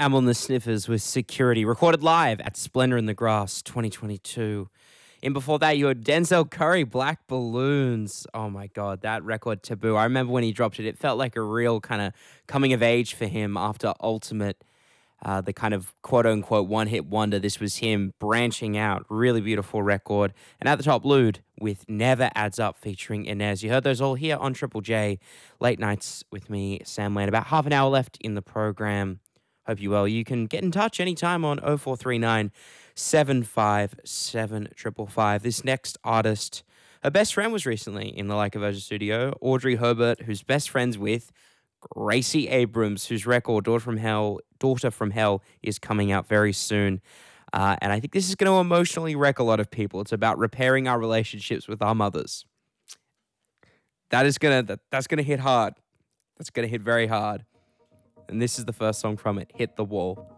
Amon the Sniffers with Security, recorded live at Splendor in the Grass 2022. And before that, you had Denzel Curry, Black Balloons. Oh my God, that record Taboo. I remember when he dropped it, it felt like a real kind of coming of age for him after Ultimate, the kind of quote unquote one hit wonder. This was him branching out. Really beautiful record. And at the top, Lude with Never Adds Up featuring Inez. You heard those all here on Triple J. Late nights with me, Sam Land. About half an hour left in the program. Hope you well. You can get in touch anytime on 0439 757 555. This next artist, her best friend was recently in the Like a Virgin studio, Audrey Herbert, who's best friends with Gracie Abrams, whose record Daughter from Hell is coming out very soon. And I think this is going to emotionally wreck a lot of people. It's about repairing our relationships with our mothers. That's gonna hit hard. That's gonna hit very hard. And this is the first song from it, Hit the Wall.